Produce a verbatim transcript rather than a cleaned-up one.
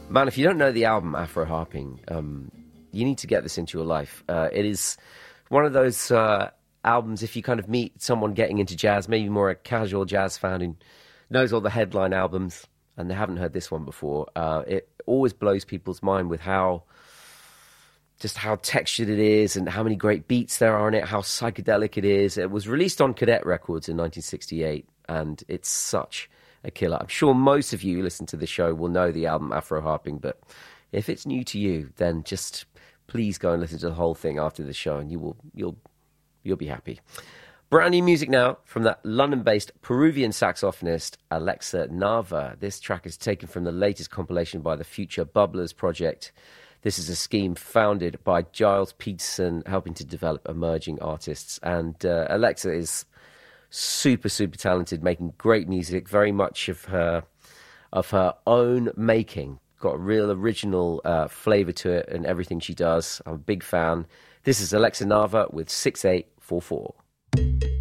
Man, if you don't know the album Afro Harping, um, you need to get this into your life. Uh, it is one of those uh, albums, if you kind of meet someone getting into jazz, maybe more a casual jazz fan who knows all the headline albums and they haven't heard this one before, uh, it always blows people's mind with how, just how textured it is and how many great beats there are in it, how psychedelic it is. It was released on Cadet Records in nineteen sixty-eight, and it's such a killer. I'm sure most of you who listen to the show will know the album Afro Harping, but if it's new to you, then just please go and listen to the whole thing after the show, and you will you'll you'll be happy. Brand new music now from that London-based Peruvian saxophonist Alexa Nava. This track is taken from the latest compilation by the Future Bubblers project. This is a scheme founded by Giles Peterson, helping to develop emerging artists, and uh, Alexa is super, super talented, making great music, very much of her of her own making. Got a real original uh, flavour to it and everything she does. I'm a big fan. This is Alexa Nava with six eight four four.